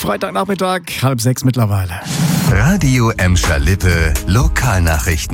Freitagnachmittag, 5:30 mittlerweile. Radio Emscher-Lippe, Lokalnachrichten.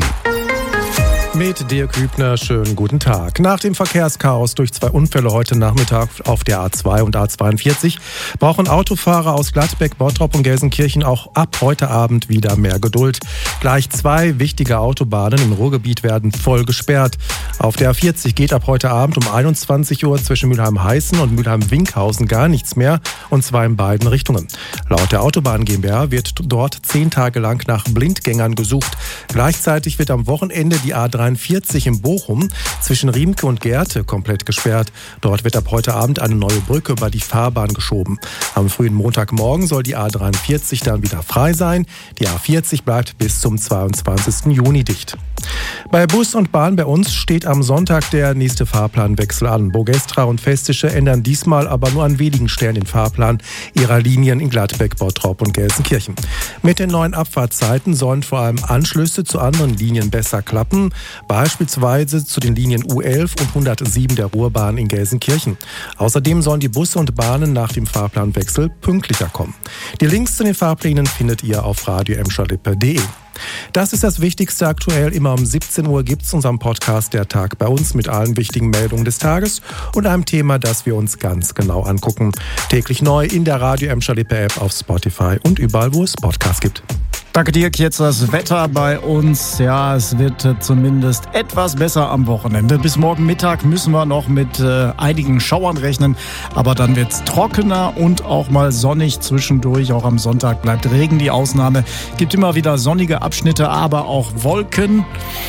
Mit Dirk Hübner, schönen guten Tag. Nach dem Verkehrschaos durch 2 Unfälle heute Nachmittag auf der A2 und A42 brauchen Autofahrer aus Gladbeck, Bottrop und Gelsenkirchen auch ab heute Abend wieder mehr Geduld. Gleich 2 wichtige Autobahnen im Ruhrgebiet werden voll gesperrt. Auf der A40 geht ab heute Abend um 21 Uhr zwischen Mülheim-Heißen und Mülheim-Winkhausen gar nichts mehr, und zwar in beiden Richtungen. Laut der Autobahn GmbH wird dort 10 Tage lang nach Blindgängern gesucht. Gleichzeitig wird am Wochenende die A43 in Bochum zwischen Riemke und Gerte komplett gesperrt. Dort wird ab heute Abend eine neue Brücke über die Fahrbahn geschoben. Am frühen Montagmorgen soll die A43 dann wieder frei sein. Die A40 bleibt bis zum 22. Juni dicht. Bei Bus und Bahn bei uns steht am Sonntag der nächste Fahrplanwechsel an. Bogestra und Festische ändern diesmal aber nur an wenigen Stellen den Fahrplan ihrer Linien in Gladbeck, Bottrop und Gelsenkirchen. Mit den neuen Abfahrtzeiten sollen vor allem Anschlüsse zu anderen Linien besser klappen, beispielsweise zu den Linien U11 und 107 der Ruhrbahn in Gelsenkirchen. Außerdem sollen die Busse und Bahnen nach dem Fahrplanwechsel pünktlicher kommen. Die Links zu den Fahrplänen findet ihr auf radioemscherlippe.de. Das ist das Wichtigste aktuell. Immer um 17 Uhr gibt es unseren Podcast Der Tag bei uns mit allen wichtigen Meldungen des Tages und einem Thema, das wir uns ganz genau angucken. Täglich neu in der Radio Emscher-Lippe App, auf Spotify und überall, wo es Podcasts gibt. Danke Dirk, jetzt das Wetter bei uns. Ja, es wird zumindest etwas besser am Wochenende. Bis morgen Mittag müssen wir noch mit einigen Schauern rechnen, aber dann wird es trockener und auch mal sonnig zwischendurch. Auch am Sonntag bleibt Regen die Ausnahme. Gibt immer wieder sonnige Abschnitte, aber auch Wolken,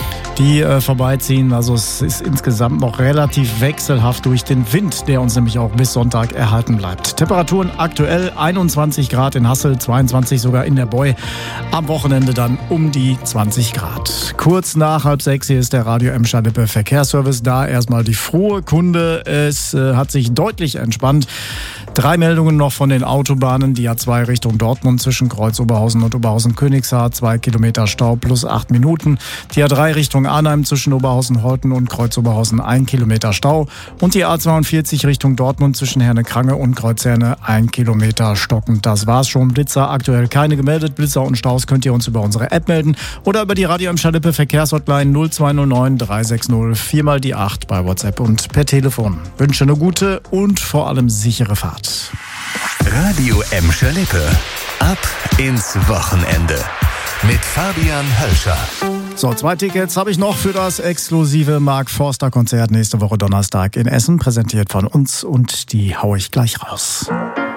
die vorbeiziehen. Also es ist insgesamt noch relativ wechselhaft durch den Wind, der uns nämlich auch bis Sonntag erhalten bleibt. Temperaturen aktuell 21 Grad in Hassel, 22 sogar in der Boy. Am Wochenende dann um die 20 Grad. Kurz nach 5:30 hier ist der Radio Emscher-Lippe Verkehrsservice da. Erstmal die frohe Kunde. Es hat sich deutlich entspannt. 3 Meldungen noch von den Autobahnen. Die A2 Richtung Dortmund zwischen Kreuz Oberhausen und Oberhausen-Königshardt. 2 Kilometer Stau plus 8 Minuten. Die A3 Richtung Arnheim zwischen Oberhausen-Holten und Kreuz Oberhausen 1 Kilometer Stau. Und die A42 Richtung Dortmund zwischen Herne-Krange und Kreuzherne 1 Kilometer stockend. Das war's schon. Blitzer aktuell keine gemeldet. Blitzer und Staus könnt ihr uns über unsere App melden oder über die Radio Emscher-Lippe Verkehrshotline 0209 360 4 mal die 8 bei WhatsApp und per Telefon. Wünsche eine gute und vor allem sichere Fahrt. Radio Emscher-Lippe. Ab ins Wochenende. Mit Fabian Hölscher. So, 2 Tickets habe ich noch für das exklusive Mark Forster Konzert nächste Woche Donnerstag in Essen. Präsentiert von uns und die hau ich gleich raus.